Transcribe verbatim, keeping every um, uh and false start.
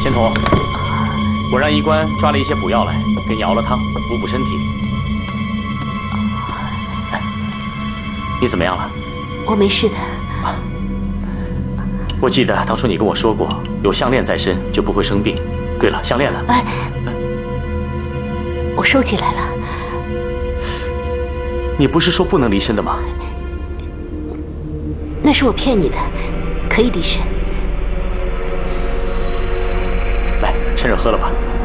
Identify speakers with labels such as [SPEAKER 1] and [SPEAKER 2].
[SPEAKER 1] 仙童，我让医官抓了一些补药来，给你熬了汤，补补身体。哎，你怎么样了？
[SPEAKER 2] 我没事的。
[SPEAKER 1] 啊，我记得当初你跟我说过，有项链在身就不会生病。对了，项链呢？
[SPEAKER 2] 哎，我收起来了。
[SPEAKER 1] 你不是说不能离身的吗？
[SPEAKER 2] 那是我骗你的，可以离身。
[SPEAKER 1] 来，趁热喝了吧。